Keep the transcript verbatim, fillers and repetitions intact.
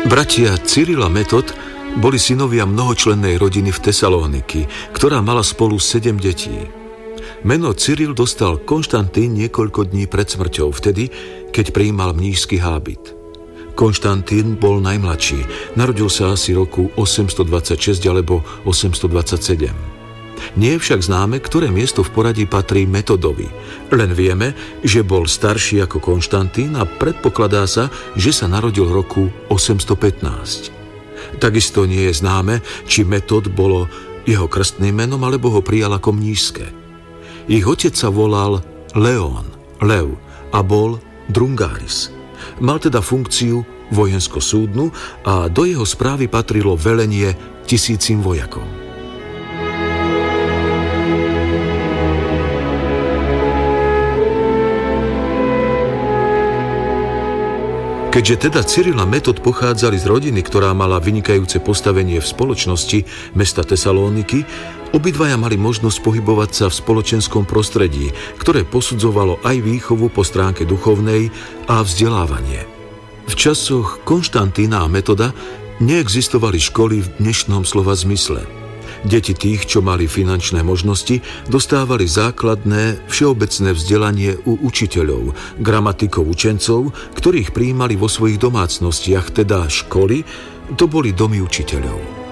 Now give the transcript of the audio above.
Bratia Cyril a Metod boli synovia mnohočlennej rodiny v Tesalóniki, ktorá mala spolu sedem detí. Meno Cyril dostal Konštantín niekoľko dní pred smrťou, vtedy, keď prijímal mníšsky hábit. Konštantín bol najmladší, narodil sa asi roku osemstodvadsaťšesť alebo osemstodvadsaťsedem. Nie je však známe, ktoré miesto v poradí patrí Metodovi. Len vieme, že bol starší ako Konštantín a predpokladá sa, že sa narodil v roku osemstopätnásť. Takisto nie je známe, či Metod bolo jeho krstným menom, alebo ho prijal ako mníšske. Ich otec sa volal Leon, Lev, a bol Drungaris. Mal teda funkciu vojensko-súdnu a do jeho správy patrilo velenie tisícim vojakom. Keďže teda Cyril a Metod pochádzali z rodiny, ktorá mala vynikajúce postavenie v spoločnosti mesta Tesalóniky, obidvaja mali možnosť pohybovať sa v spoločenskom prostredí, ktoré posudzovalo aj výchovu po stránke duchovnej a vzdelávanie. V časoch Konštantína a Metoda neexistovali školy v dnešnom slova zmysle. Deti tých, čo mali finančné možnosti, dostávali základné všeobecné vzdelanie u učiteľov, gramatikov učencov, ktorých prijímali vo svojich domácnostiach, teda školy, to boli domy učiteľov.